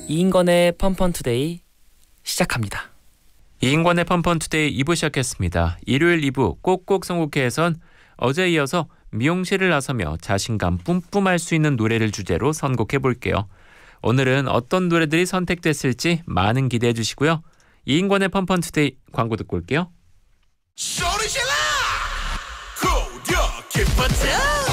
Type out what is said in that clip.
이인권의 펀펀투데이 시작합니다. 이인권의 펀펀투데이 2부 시작했습니다. 일요일 2부 꼭꼭 선곡회에선 어제에 이어서 미용실을 나서며 자신감 뿜뿜할 수 있는 노래를 주제로 선곡해 볼게요. 오늘은 어떤 노래들이 선택됐을지 많은 기대해 주시고요. 이인권의 펀펀투데이 광고 듣고 올게요. 소리 질러! 고려 기뻐져!